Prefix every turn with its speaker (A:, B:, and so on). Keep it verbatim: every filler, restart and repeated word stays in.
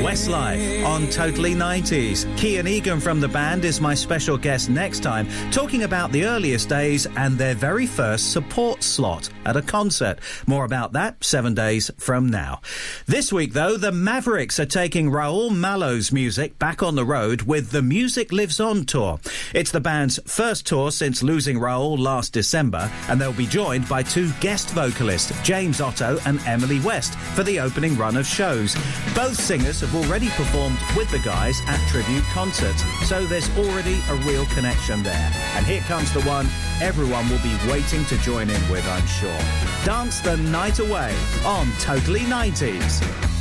A: Westlife on Totally nineties. Kian Egan from the band is my special guest next time, talking about the earliest days and their very first support slot at a concert. More about that seven days from now. This week, though, the Mavericks are taking Raoul Mallow's music back on the road with the Music Lives On tour. It's the band's first tour since losing Raoul last December, and they'll be joined by two guest vocalists, James Otto and Emily West, for the opening run of shows. Both singers have already performed with the guys at tribute concerts, so there's already a real connection there. And here comes the one everyone will be waiting to join in with, I'm sure. Dance the Night Away on Totally nineties.